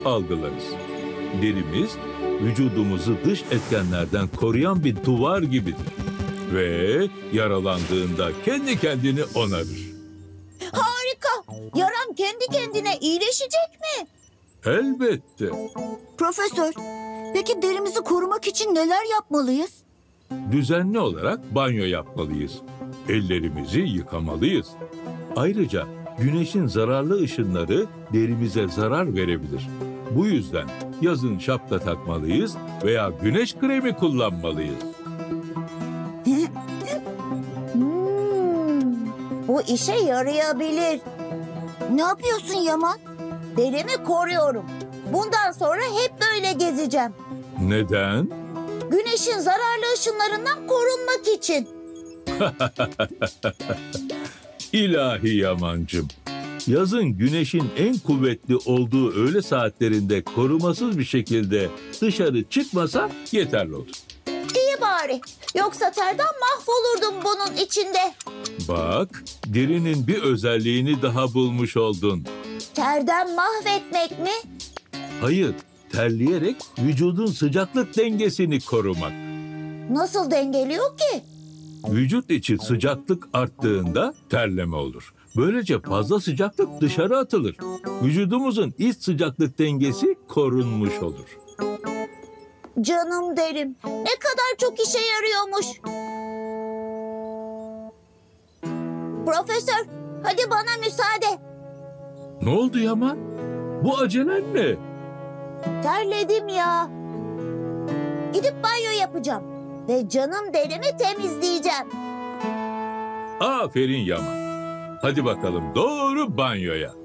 algılarız. Derimiz, vücudumuzu dış etkenlerden koruyan bir duvar gibidir. Ve yaralandığında kendi kendini onarır. Harika. Yaram kendi kendine iyileşecek mi? Elbette. Profesör, peki derimizi korumak için neler yapmalıyız? Düzenli olarak banyo yapmalıyız. Ellerimizi yıkamalıyız. Ayrıca güneşin zararlı ışınları derimize zarar verebilir. Bu yüzden yazın şapka takmalıyız veya güneş kremi kullanmalıyız. Bu işe yarayabilir. Ne yapıyorsun Yaman? Derimi koruyorum. Bundan sonra hep böyle gezeceğim. Neden? Güneşin zararlı ışınlarından korunmak için. İlahi Yamancım. Yazın güneşin en kuvvetli olduğu öğle saatlerinde korumasız bir şekilde dışarı çıkmasa yeterli olur. İyi bari. Yoksa terden mahvolurdum bunun içinde. Bak, derinin bir özelliğini daha bulmuş oldun. Terden mahvetmek mi? Hayır, terleyerek vücudun sıcaklık dengesini korumak. Nasıl dengeliyor ki? Vücut içi sıcaklık arttığında terleme olur. Böylece fazla sıcaklık dışarı atılır. Vücudumuzun iç sıcaklık dengesi korunmuş olur. Canım derim. Ne kadar çok işe yarıyormuş. Profesör, hadi bana müsaade. Ne oldu Yaman? Bu acelen ne? Terledim ya. Gidip banyo yapacağım. Ve canım derimi temizleyeceğim. Aferin Yaman. Hadi bakalım doğru banyoya.